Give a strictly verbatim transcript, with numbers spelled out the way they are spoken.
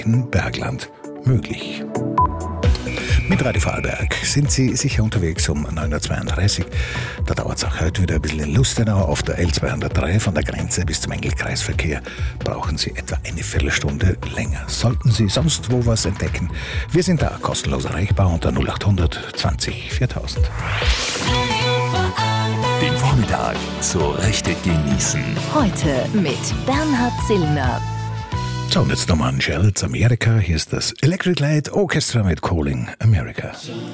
nördlichen Bergland möglich. Mit Radio Vorarlberg sind Sie sicher unterwegs um neun Uhr zweiunddreißig. Da dauert es auch heute wieder ein bisschen in Lustenau auf der L zweihundertdrei von der Grenze bis zum Engelkreisverkehr. Brauchen Sie etwa eine Viertelstunde länger. Sollten Sie sonst wo was entdecken, wir sind da kostenlos erreichbar unter null acht hundert zwanzig viertausend. Den Vormittag so richtig genießen. Heute mit Bernhard Zillner. So, und jetzt nochmal ein Shell Amerika. Hier ist das Electric Light Orchestra mit Calling America.